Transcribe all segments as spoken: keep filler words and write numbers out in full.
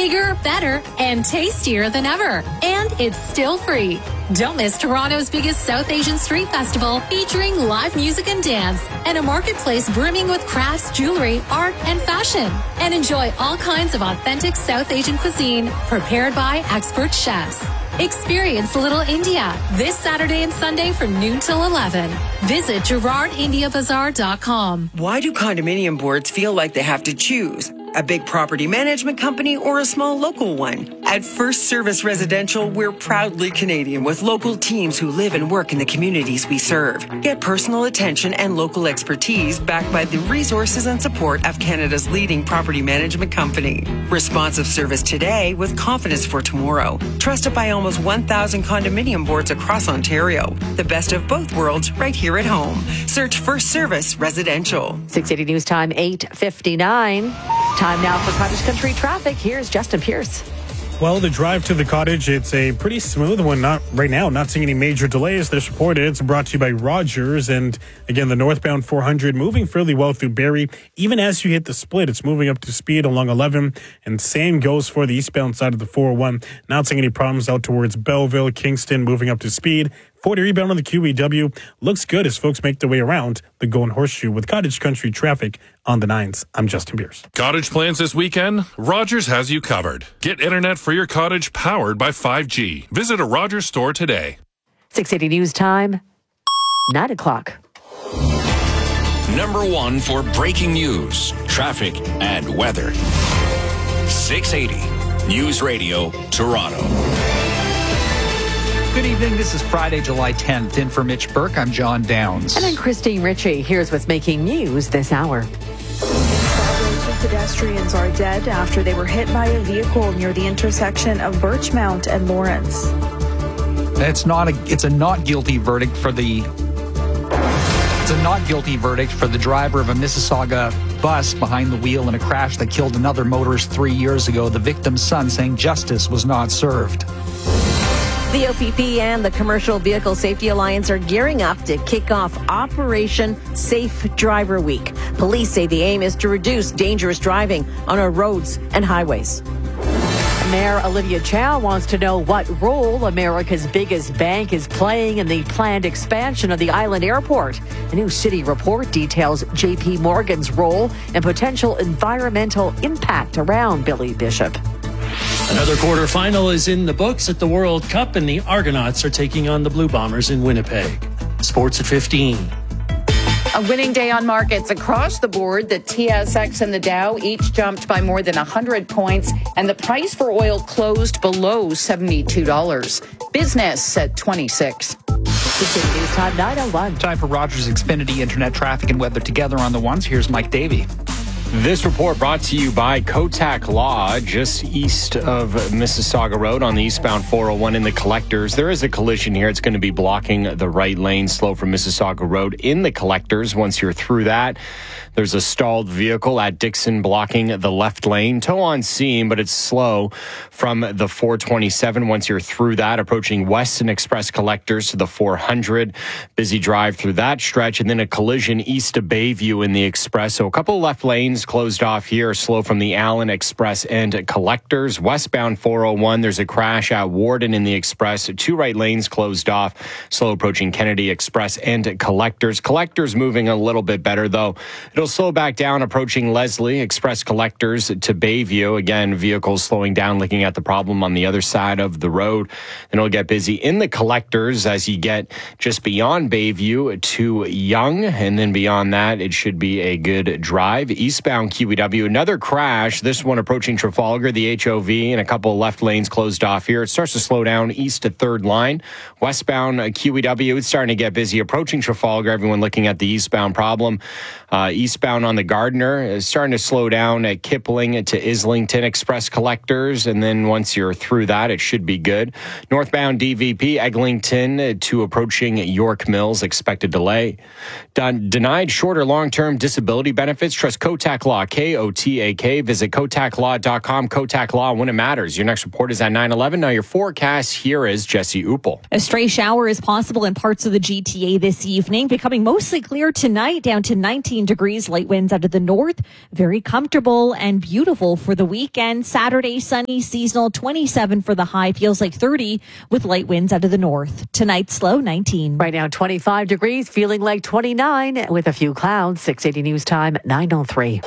bigger, better, and tastier than ever. And it's still free. Don't miss Toronto's biggest South Asian street festival featuring live music and dance and a marketplace brimming with crafts, jewelry, art, and fashion. And enjoy all kinds of authentic South Asian cuisine prepared by expert chefs. Experience Little India this Saturday and Sunday from noon till eleven. Visit Gerard India Bazaar dot com. Why do condominium boards feel like they have to choose? A big property management company or a small local one? At First Service Residential, we're proudly Canadian with local teams who live and work in the communities we serve. Get personal attention and local expertise backed by the resources and support of Canada's leading property management company. Responsive service today with confidence for tomorrow. Trusted by almost one thousand condominium boards across Ontario. The best of both worlds right here at home. Search First Service Residential. six eighty News Time, eight fifty-nine. Time now for Cottage Country traffic. Here's Justin Pierce. Well, the drive to the cottage, it's a pretty smooth one. Not right now, not seeing any major delays. This reported. It's brought to you by Rogers. And again, the northbound four hundred moving fairly well through Barrie. Even as you hit the split, it's moving up to speed along eleven. And same goes for the eastbound side of the four oh one. Not seeing any problems out towards Belleville, Kingston, moving up to speed. forty rebound on the Q E W. Looks good as folks make their way around the Golden Horseshoe with Cottage Country traffic on the nines. I'm Justin Pierce. Cottage plans this weekend? Rogers has you covered. Get internet for your cottage powered by five G. Visit a Rogers store today. six eighty News Time, nine o'clock. Number one for breaking news, traffic, and weather. six eighty News Radio, Toronto. Good evening. This is Friday, July tenth. In for Mitch Burke, I'm John Downs. And I'm Christine Ritchie. Here's what's making news this hour. Two pedestrians are dead after they were hit by a vehicle near the intersection of Birchmount and Lawrence. It's not a. It's a not guilty verdict for the. It's a not guilty verdict for the driver of a Mississauga bus behind the wheel in a crash that killed another motorist three years ago. The victim's son saying justice was not served. The O P P and the Commercial Vehicle Safety Alliance are gearing up to kick off Operation Safe Driver Week. Police say the aim is to reduce dangerous driving on our roads and highways. Mayor Olivia Chow wants to know what role America's biggest bank is playing in the planned expansion of the island airport. A new city report details J P Morgan's role and potential environmental impact around Billy Bishop. Another quarterfinal is in the books at the World Cup, and the Argonauts are taking on the Blue Bombers in Winnipeg. Sports at fifteen. A winning day on markets across the board. The T S X and the Dow each jumped by more than one hundred points, and the price for oil closed below seventy-two dollars. Business at twenty-six. News Time, nine oh one. Time for Rogers Xfinity Internet traffic and weather together on the ones. Here's Mike Davey. This report brought to you by Kotak Law, just east of Mississauga Road on the eastbound four oh one in the Collectors. There is a collision here. It's going to be blocking the right lane, slow from Mississauga Road in the Collectors. Once you're through that, there's a stalled vehicle at Dixon blocking the left lane. Tow on scene, but it's slow from the four twenty-seven. Once you're through that, approaching Weston Express Collectors to the four hundred. Busy drive through that stretch, and then a collision east of Bayview in the Express. So a couple left lanes closed off here, slow from the Allen Express and Collectors. Westbound four oh one, there's a crash at Warden in the Express. Two right lanes closed off, slow approaching Kennedy Express and Collectors. Collectors moving a little bit better, though. It'll slow back down approaching Leslie Express Collectors to Bayview. Again, vehicles slowing down, looking at the problem on the other side of the road. Then it'll get busy in the Collectors as you get just beyond Bayview to Young. And then beyond that, it should be a good drive. Eastbound Q E W, another crash. This one approaching Trafalgar, the H O V, and a couple of left lanes closed off here. It starts to slow down east to third line. Westbound Q E W, it's starting to get busy approaching Trafalgar. Everyone looking at the eastbound problem. Uh, eastbound on the Gardiner is starting to slow down at Kipling to Islington Express Collectors. And then once you're through that, it should be good. Northbound D V P, Eglinton to approaching York Mills, expected delay. Done, denied short or long-term disability benefits. Trust Kotak Kotak Law, K O T A K. Visit kotak law dot com. Kotak Law, when it matters. Your next report is at nine eleven. Now your forecast, here is Jesse Upel. A stray shower is possible in parts of the G T A this evening, becoming mostly clear tonight, down to nineteen degrees, light winds out of the north. Very comfortable and beautiful for the weekend. Saturday, sunny, seasonal, twenty-seven for the high, feels like thirty with light winds out of the north. Tonight's low, nineteen. Right now, twenty-five degrees, feeling like twenty-nine with a few clouds. six eighty News Time, nine oh three.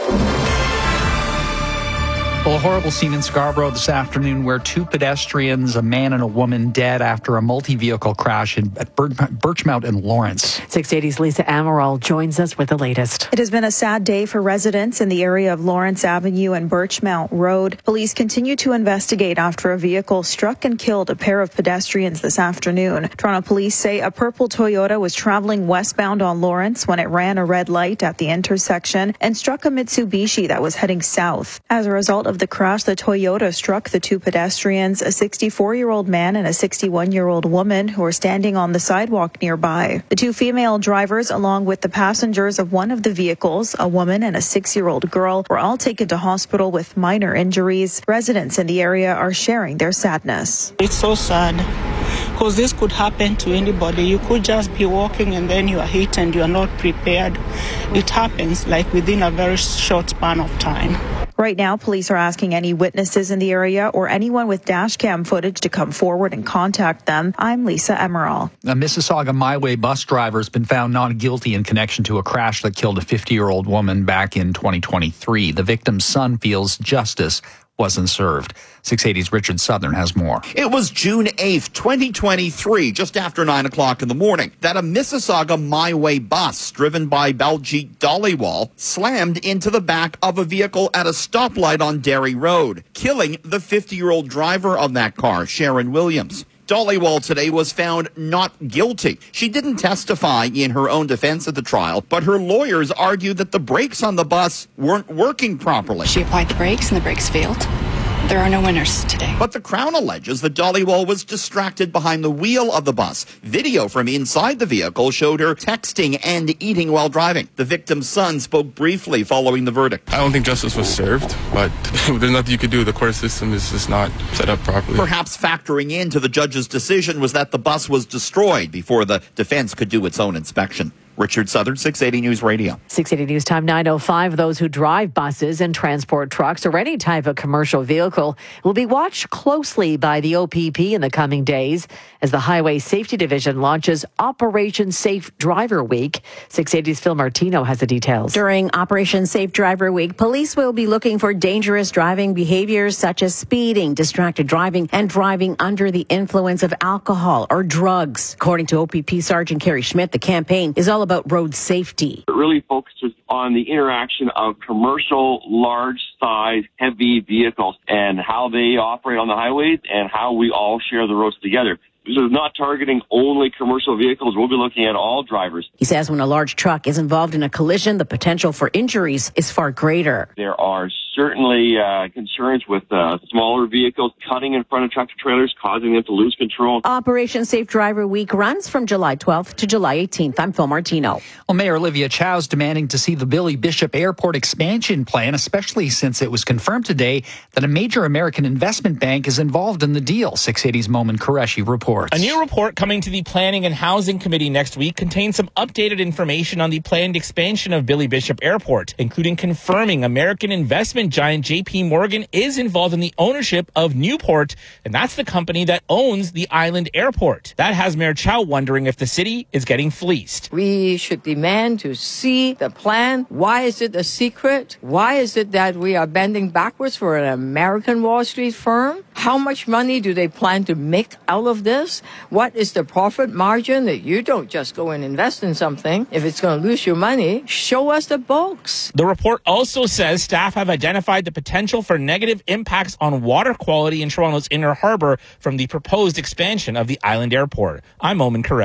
Well, a horrible scene in Scarborough this afternoon where two pedestrians, a man and a woman, dead after a multi-vehicle crash in, at Bir- Birchmount and Lawrence. six eighty's Lisa Amaral joins us with the latest. It has been a sad day for residents in the area of Lawrence Avenue and Birchmount Road. Police continue to investigate after a vehicle struck and killed a pair of pedestrians this afternoon. Toronto police say a purple Toyota was traveling westbound on Lawrence when it ran a red light at the intersection and struck a Mitsubishi that was heading south. As a result of the crash, the Toyota struck the two pedestrians, a sixty-four-year-old man and a sixty-one-year-old woman who were standing on the sidewalk nearby. The two female drivers, along with the passengers of one of the vehicles, a woman and a six-year-old girl, were all taken to hospital with minor injuries. Residents in the area are sharing their sadness. It's so sad because this could happen to anybody. You could just be walking and then you are hit and you are not prepared. It happens like within a very short span of time. Right now, police are asking any witnesses in the area or anyone with dash cam footage to come forward and contact them. I'm Lisa Emerald. A Mississauga My Way bus driver has been found not guilty in connection to a crash that killed a fifty-year-old woman back in twenty twenty-three. The victim's son feels justice wasn't served. six eighty's Richard Southern has more. It was June eighth, twenty twenty-three, just after nine o'clock in the morning, that a Mississauga My Way bus driven by Baljeet Dhaliwal slammed into the back of a vehicle at a stoplight on Derry Road, killing the fifty-year-old driver of that car, Sharon Williams. Dhaliwal today was found not guilty. She didn't testify in her own defense at the trial, but her lawyers argued that the brakes on the bus weren't working properly. She applied the brakes and the brakes failed. There are no winners today. But the Crown alleges that Dhaliwal was distracted behind the wheel of the bus. Video from inside the vehicle showed her texting and eating while driving. The victim's son spoke briefly following the verdict. I don't think justice was served, but there's nothing you could do. The court system is just not set up properly. Perhaps factoring into the judge's decision was that the bus was destroyed before the defense could do its own inspection. Richard Southern, six eighty News Radio. six eighty News Time, nine oh five. Those who drive buses and transport trucks or any type of commercial vehicle will be watched closely by the O P P in the coming days as the Highway Safety Division launches Operation Safe Driver Week. six eighty's Phil Martino has the details. During Operation Safe Driver Week, police will be looking for dangerous driving behaviors such as speeding, distracted driving, and driving under the influence of alcohol or drugs. According to O P P Sergeant Kerry Schmidt, the campaign is all about road safety. It really focuses on the interaction of commercial, large-size, heavy vehicles and how they operate on the highways and how we all share the roads together. So it's not targeting only commercial vehicles. We'll be looking at all drivers. He says when a large truck is involved in a collision, the potential for injuries is far greater. There are certainly uh, concerns with uh, smaller vehicles cutting in front of tractor trailers, causing them to lose control. Operation Safe Driver Week runs from July twelfth to July eighteenth. I'm Phil Martino. Well, Mayor Olivia Chow's demanding to see the Billy Bishop Airport expansion plan, especially since it was confirmed today that a major American investment bank is involved in the deal. six eighty's Momin Qureshi reports. A new report coming to the Planning and Housing Committee next week contains some updated information on the planned expansion of Billy Bishop Airport, including confirming American investment giant J P Morgan is involved in the ownership of Newport, and that's the company that owns the island airport. That has Mayor Chow wondering if the city is getting fleeced. We should demand to see the plan. Why is it a secret? Why is it that we are bending backwards for an American Wall Street firm? How much money do they plan to make out of this? What is the profit margin that you don't just go and invest in something? If it's going to lose your money, show us the books. The report also says staff have identified the potential for negative impacts on water quality in Toronto's Inner Harbour from the proposed expansion of the island airport. I'm Momin Qureshi.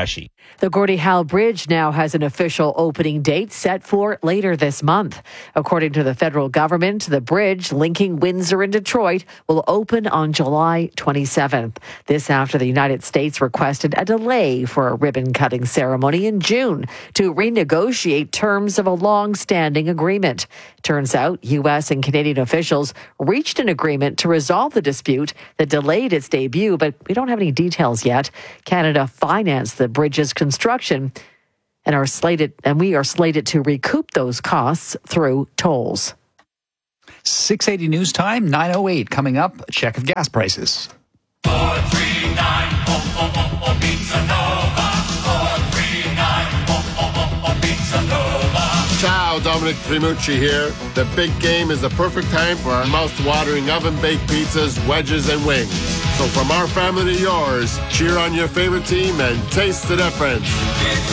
The Gordie Howe Bridge now has an official opening date set for later this month. According to the federal government, the bridge linking Windsor and Detroit will open on July twenty-seventh. This after the United States requested a delay for a ribbon-cutting ceremony in June to renegotiate terms of a long-standing agreement. Turns out U S and Canadian officials reached an agreement to resolve the dispute that delayed its debut, but we don't have any details yet. Canada financed the bridge's construction and are slated and we are slated to recoup those costs through tolls. six eighty News Time, nine oh eight coming up. A check of gas prices. four three nine, oh, oh, oh, oh, Pizza Nova. four three nine, oh, oh, oh, oh, Pizza Nova. Ciao, Dominic Primucci here. The big game is the perfect time for our mouth-watering oven-baked pizzas, wedges, and wings. So from our family to yours, cheer on your favorite team and taste the difference.